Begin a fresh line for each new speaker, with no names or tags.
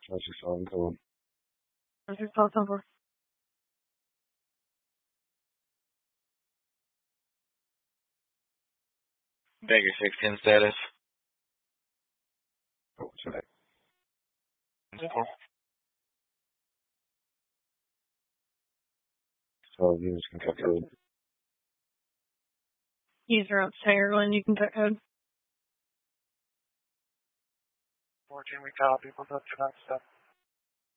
What's your phone code?
What's your phone number?
Baker 16 status.
Oh, sorry. So users can cut code.
User up Sanger Glenn, you can cut code.
14, we copy. What's up to that stuff?